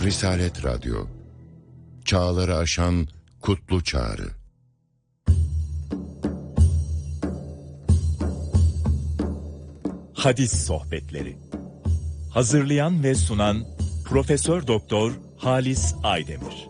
Risalet Radyo, çağları aşan kutlu çağrı. Hadis Sohbetleri. Hazırlayan ve sunan Profesör Doktor Halis Aydemir.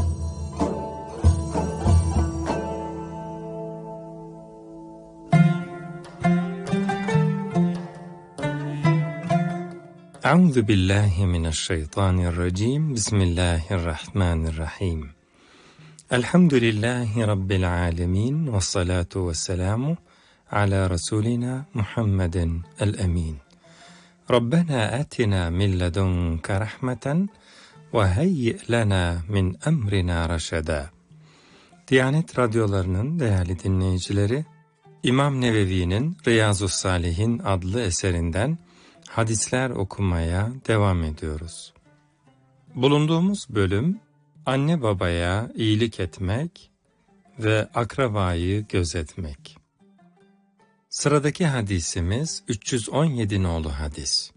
Euzu billahi mineşşeytanirracim. Bismillahirrahmanirrahim. Elhamdülillahi rabbil alamin ve salatu vesselamu ala rasulina Muhammedin el-emin. Rabbena atina min ledunke rahmeten ve heyyi lena min emrina raşeda. Diyanet radyolarının değerli dinleyicileri, İmam Nevevi'nin Riyazu's-Salihin adlı eserinden hadisler okumaya devam ediyoruz. Bulunduğumuz bölüm, anne babaya iyilik etmek ve akrabayı gözetmek. Sıradaki hadisimiz 317 nolu hadis.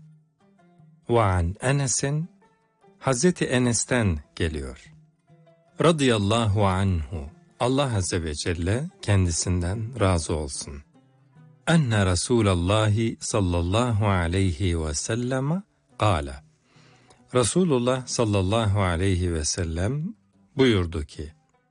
An Enes'in, Hazreti Enes'ten geliyor. Radıyallahu anhu, Allah Azze ve Celle kendisinden razı olsun. Enne Resulallahi sallallahu aleyhi ve sellem kâle. Resulullah sallallahu aleyhi ve sellem buyurdu ki,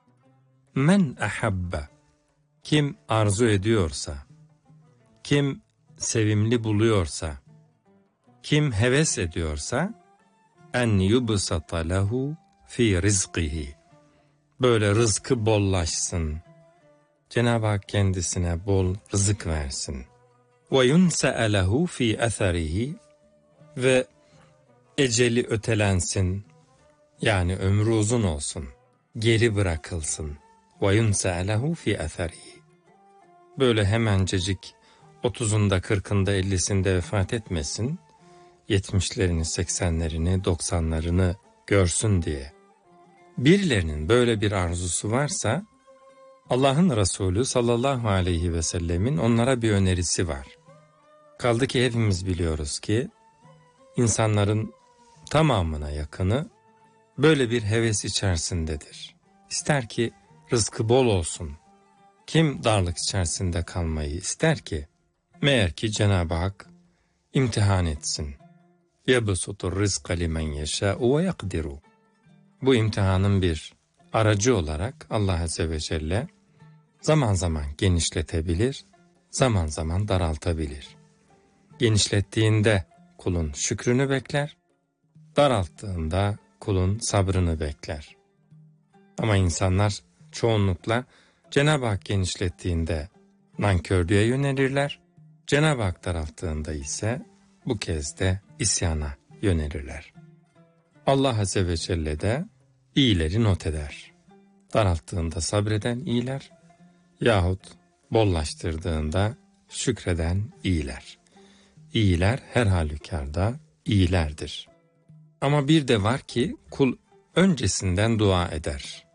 Men ahabbe, kim arzu ediyorsa, kim sevimli buluyorsa, kim heves ediyorsa, en yubsata lehu fi rizkihi, böyle rızkı bollaşsın, Cenab-ı Hak kendisine bol rızık versin. Ve yunse'e lehu fi eserihi, ve eceli ötelensin, yani ömrü uzun olsun, geri bırakılsın. Ve yunse'e lehu fi eserihi, böyle hemencecik 30'unda 40'ında 50'sinde vefat etmesin, 70'lerini 80'lerini 90'larını görsün diye. Birilerinin böyle bir arzusu varsa, Allah'ın Resulü sallallahu aleyhi ve sellemin onlara bir önerisi var. Kaldı ki hepimiz biliyoruz ki, insanların tamamına yakını böyle bir heves içerisindedir. İster ki rızkı bol olsun. Kim darlık içerisinde kalmayı ister ki? Meğer ki Cenab-ı Hak imtihan etsin. يَبْسُطُ الرِّزْقَ لِمَنْ يَشَاءُ وَيَقْدِرُ. Bu imtihanın bir aracı olarak Allah Azze ve Celle zaman zaman genişletebilir, zaman zaman daraltabilir. Genişlettiğinde kulun şükrünü bekler, daralttığında kulun sabrını bekler. Ama insanlar çoğunlukla Cenab-ı Hak genişlettiğinde nankörlüğe yönelirler, Cenab-ı Hak daralttığında ise bu kez de isyana yönelirler. Allah Azze ve Celle de iyileri not eder. Daralttığında sabreden iyiler yahut bollaştırdığında şükreden iyiler. İyiler her halükarda iyilerdir. Ama bir de var ki kul öncesinden dua eder.